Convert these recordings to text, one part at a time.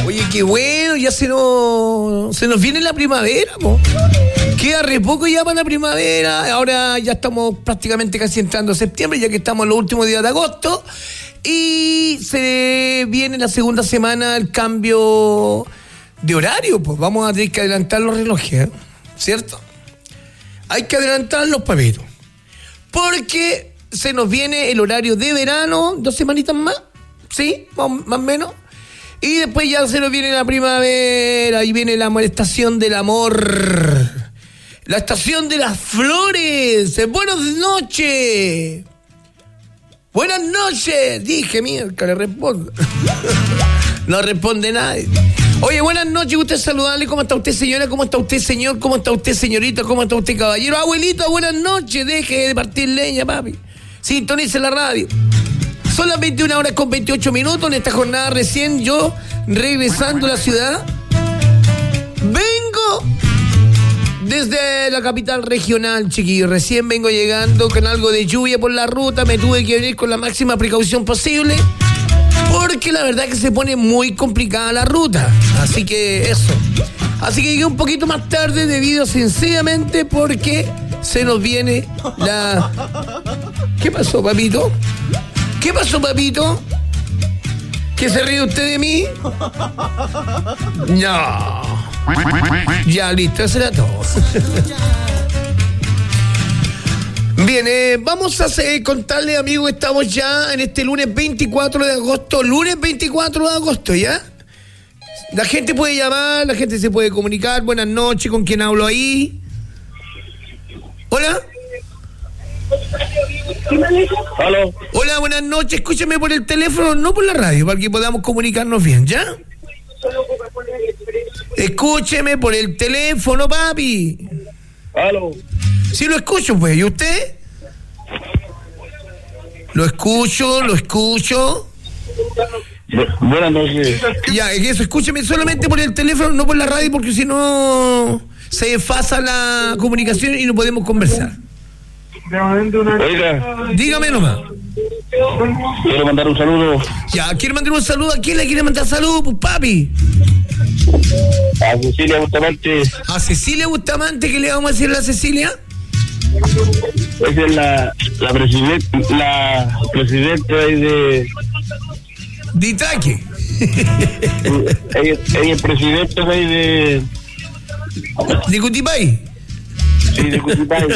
Oye, qué bueno, ya se nos viene la primavera, po. Queda re poco ya para la primavera. Ahora ya estamos prácticamente casi entrando a septiembre, ya que estamos en los últimos días de agosto. Y se viene la segunda semana el cambio de horario, pues vamos a tener que adelantar los relojes, ¿cierto? Hay que adelantar los pavitos. Porque se nos viene el horario de verano, 2 semanitas más, ¿sí? Más o menos. Y después ya se nos viene la primavera, ahí viene la estación del amor, la estación de las flores. Buenas noches. Buenas noches. Dije, mierda, le respondo. No responde nadie. Oye, buenas noches, usted saludarle. ¿Cómo está usted, señora? ¿Cómo está usted, señor? ¿Cómo está usted, señorita? ¿Cómo está usted, caballero? Abuelito, buenas noches. Deje de partir leña, papi. Sintonice la radio. Son las 21 horas con 28 minutos en esta jornada recién yo regresando a la ciudad. Vengo desde la capital regional, chiquillos. Recién vengo llegando con algo de lluvia por la ruta. Me tuve que venir con la máxima precaución posible porque la verdad es que se pone muy complicada la ruta. Así que eso. Así que llegué un poquito más tarde debido sencillamente porque se nos viene la... ¿Qué pasó, papito? ¿Qué pasó, papito? ¿Qué se ríe usted de mí? No. Ya, listo, eso era todo. Bien, vamos a contarle, amigos, estamos ya en este lunes 24 de agosto. Lunes 24 de agosto, ¿ya? La gente puede llamar, la gente se puede comunicar. Buenas noches, ¿con quién hablo ahí? ¿Hola? ¿Aló? Hola, buenas noches, escúchame por el teléfono, no por la radio, para que podamos comunicarnos bien, ¿ya? Escúcheme por el teléfono, papi. ¿Aló? Sí, lo escucho, pues, ¿y usted? Lo escucho. Buenas noches. Ya, eso, escúcheme solamente por el teléfono, no por la radio, porque si no se desfasa la comunicación y no podemos conversar. Oiga, Dígame nomás. quiero mandar un saludo Ya, ¿quiere mandar un saludo? ¿A quién le quiere mandar saludo, pues, papi? a Cecilia Bustamante. ¿A Cecilia Bustamante? ¿Qué le vamos a decir a la Cecilia? Esa es la presidenta ahí de... De Itaque. ella es presidenta ahí de... ¿De Cutipay? Sí, de Cutipay.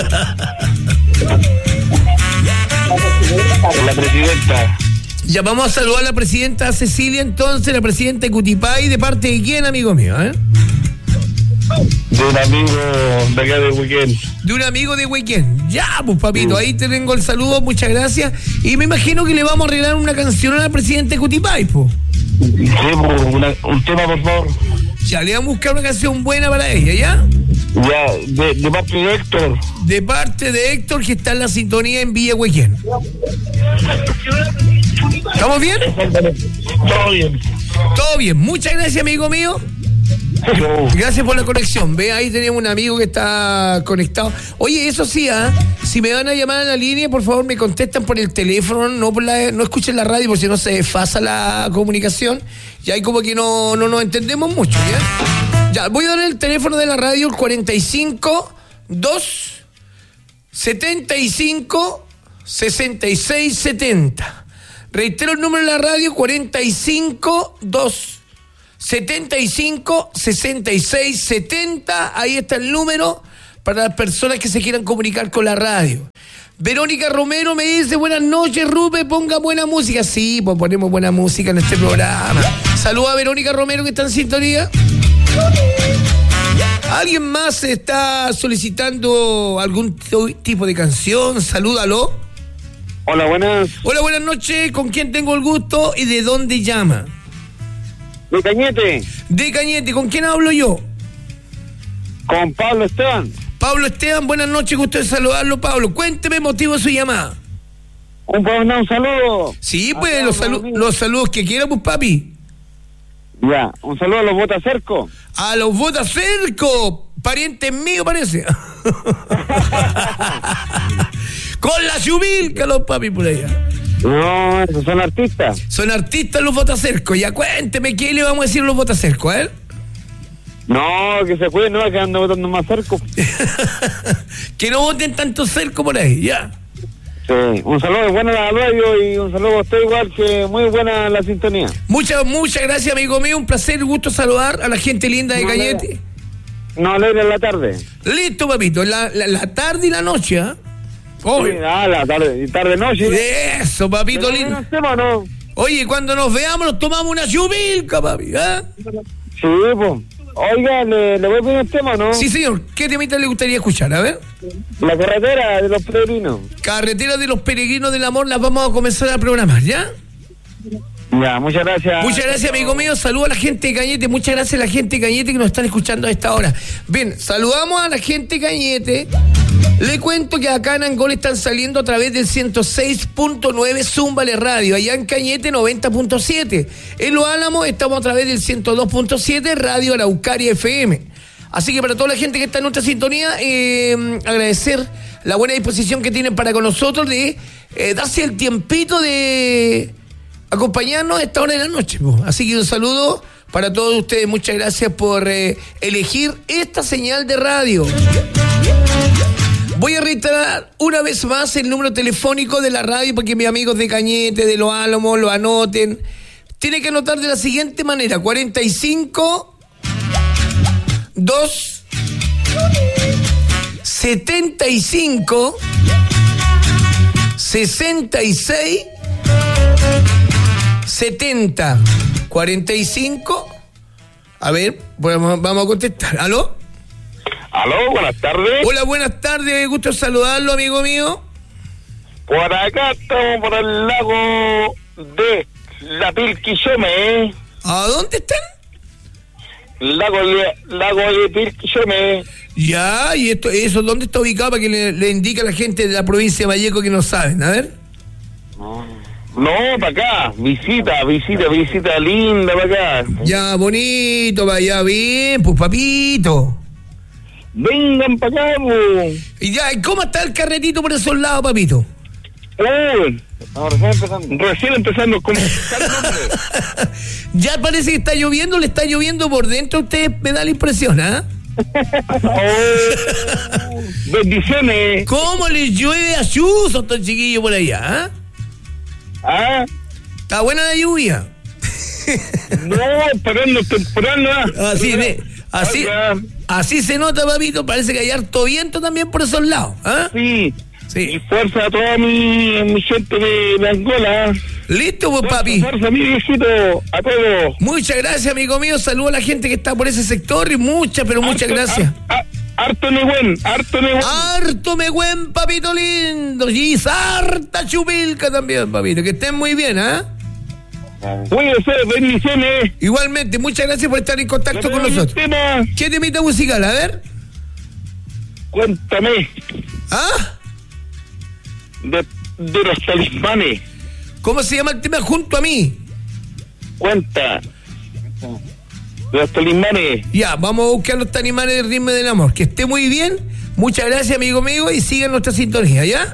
La presidenta. Ya vamos a saludar a la presidenta Cecilia, entonces, la presidenta de Cutipay, ¿de parte de quién, amigo mío? De un amigo de acá de Weekend. De un amigo de Weekend. Ya, pues, papito, ahí te tengo el saludo, muchas gracias. Y me imagino que le vamos a arreglar una canción a la presidenta de Cutipay, pues. Sí, un tema, por favor. Ya, le vamos a buscar una canción buena para ella, ¿ya? Ya, de parte de Héctor. De parte de Héctor, que está en la sintonía en Villa Weekend. ¿Estamos bien? Todo bien. Todo bien, muchas gracias, amigo mío. Gracias por la conexión. Ve, ahí tenemos un amigo que está conectado. Oye, eso sí, si me van a llamar a la línea, por favor me contestan por el teléfono, no escuchen la radio, porque si no se desfasa la comunicación. Y ahí como que no nos entendemos mucho, ¿ya? Ya, voy a dar el teléfono de la radio, el 45 2 75 66 70. Reitero el número de la radio, 45 2 75 66 70. Ahí está el número para las personas que se quieran comunicar con la radio. Verónica Romero me dice: buenas noches, Rupe, ponga buena música. Sí, pues ponemos buena música en este programa. Saluda a Verónica Romero, que está en sintonía. ¿Alguien más está solicitando algún tipo de canción? Salúdalo. Hola, buenas. Hola, buenas noches. ¿Con quién tengo el gusto y de dónde llama? De Cañete. De Cañete. ¿Con quién hablo yo? Con Pablo Esteban. Pablo Esteban, buenas noches. Gusto de saludarlo, Pablo. Cuénteme motivo de su llamada. Un saludo. Sí, pues los saludos que quiera, pues, papi. Ya, un saludo a los Botacerco. A los Botacerco, parientes míos parece. Con la Chubilca, los papi por allá. No, esos son artistas. Son artistas los botacercos. Ya cuénteme, ¿qué le vamos a decir a los botacercos, a ver? No, que se cuiden, no, que andan votando más cerco. Que no voten tanto cerco por ahí, ya. Sí, un saludo, buena la radio y un saludo a usted igual, que muy buena la sintonía. Muchas gracias, amigo mío. Un placer, un gusto saludar a la gente linda de Cañete. No, alegra la tarde. Listo, papito. La tarde y la noche, ¿eh? Sí, la tarde y tarde-noche. Eso, papito lindo. ¿No? Oye, cuando nos veamos nos tomamos una chupilca, papi, ¿eh? Sí, pues. Oiga, ¿le voy a pedir un tema, no? Sí, señor. ¿Qué temita le gustaría escuchar? A ver. La carretera de los peregrinos. Carretera de los peregrinos del amor, las vamos a comenzar a programar, ¿ya? Ya, muchas gracias. Muchas gracias, amigo mío. Saludos a la gente de Cañete. Muchas gracias a la gente de Cañete que nos están escuchando a esta hora. Bien, saludamos a la gente de Cañete. Le cuento que acá en Angol están saliendo a través del 106.9 Zúmbale Radio. Allá en Cañete 90.7. En Los Álamos estamos a través del 102.7 Radio Araucaria FM. Así que para toda la gente que está en nuestra sintonía, agradecer la buena disposición que tienen para con nosotros de darse el tiempito de acompañarnos a esta hora de la noche. Así que un saludo para todos ustedes. Muchas gracias por elegir esta señal de radio. Voy a reiterar una vez más el número telefónico de la radio para que mis amigos de Cañete, de Los Álamos, lo anoten. Tiene que anotar de la siguiente manera: 45 2 75 66 70 45. A ver, vamos a contestar. ¿Aló? Aló, buenas tardes. Hola, buenas tardes. Gusto saludarlo, amigo mío. Por acá estamos por el lago de La Pilquichome. ¿A dónde están? Lago de Pilquichome. Ya, y eso, ¿dónde está ubicado para que le indique a la gente de la provincia de Valleco que no saben? A ver. No, para acá, visita linda para acá. Ya, bonito, vaya bien, pues papito. Vengan para acá, pues. Y ya, ¿y cómo está el carretito por esos lados, papito? Recién empezando con Ya parece que está lloviendo, le está lloviendo por dentro, usted me da la impresión, ¿ah? Bendiciones. ¿Cómo les llueve a chuzos a estos chiquillos por allá, ¿Ah? Está buena la lluvia. No, esperando temporada. Así se nota, papito. Parece que hay harto viento también por esos lados, ¿ah? Sí. Sí. Y fuerza a toda mi gente de Angola. Listo, pues, papi. Fuerza, mi viejito, a todos. Muchas gracias, amigo mío. Saludo a la gente que está por ese sector y muchas gracias. Harto Negüen. Harto Megüen, papito lindo. Y harta chupilca también, papito. Que estén muy bien, ¿ah? Cuídense, bendiciones. Igualmente, muchas gracias por estar en contacto con nosotros. ¿Qué temita musical? A ver. Cuéntame. ¿Ah? De los talismanes. ¿Cómo se llama el tema? Junto a mí. Cuenta. De los talismanes. Ya, vamos a buscar los talismanes del ritmo del amor. Que esté muy bien. Muchas gracias, amigo mío, y sigan nuestra sintonía, ¿ya?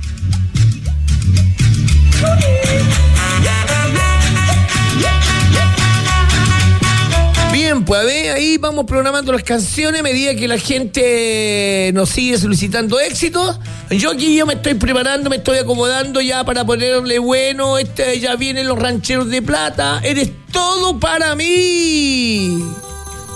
Bien, pues a ver, ahí vamos programando las canciones a medida que la gente nos sigue solicitando éxitos. Yo me estoy preparando, me estoy acomodando ya para ponerle bueno. Ya vienen los rancheros de plata. Eres todo para mí.